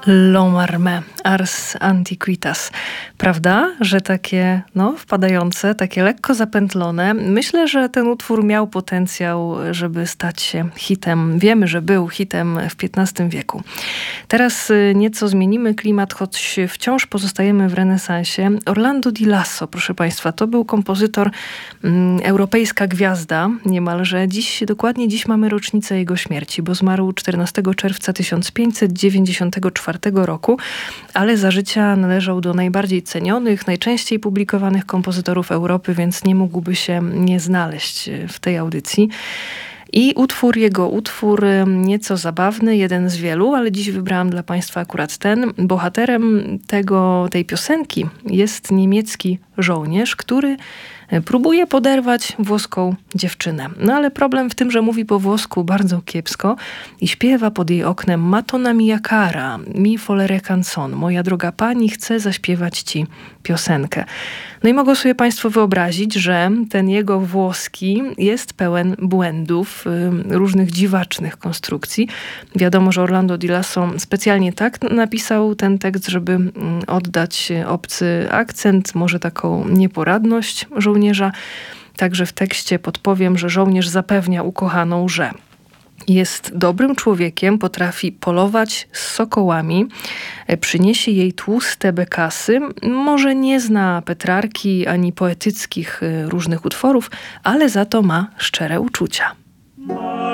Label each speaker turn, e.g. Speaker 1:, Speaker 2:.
Speaker 1: L'Homme Ars Antiquitas. Prawda, że takie wpadające, takie lekko zapętlone. Myślę, że ten utwór miał potencjał, żeby stać się hitem. Wiemy, że był hitem w XV wieku. Teraz nieco zmienimy klimat, choć wciąż pozostajemy w renesansie. Orlando di Lasso, proszę Państwa, to był kompozytor, europejska gwiazda niemalże. Dokładnie dziś mamy rocznicę jego śmierci, bo zmarł 14 czerwca 1594 roku, ale za życia należał do najbardziej cenionych, najczęściej publikowanych kompozytorów Europy, więc nie mógłby się nie znaleźć w tej audycji. I jego utwór nieco zabawny, jeden z wielu, ale dziś wybrałam dla Państwa akurat ten. Bohaterem tej piosenki jest niemiecki żołnierz, który próbuje poderwać włoską dziewczynę. Ale problem w tym, że mówi po włosku bardzo kiepsko i śpiewa pod jej oknem Matona mia cara, mi volere canzon. Moja droga pani, chcę zaśpiewać ci piosenkę. I mogą sobie Państwo wyobrazić, że ten jego włoski jest pełen błędów, różnych dziwacznych konstrukcji. Wiadomo, że Orlando di Lasso specjalnie tak napisał ten tekst, żeby oddać obcy akcent, może taką nieporadność żołnierza. Także w tekście podpowiem, że żołnierz zapewnia ukochaną, że jest dobrym człowiekiem, potrafi polować z sokołami, przyniesie jej tłuste bekasy, może nie zna Petrarki ani poetyckich różnych utworów, ale za to ma szczere uczucia.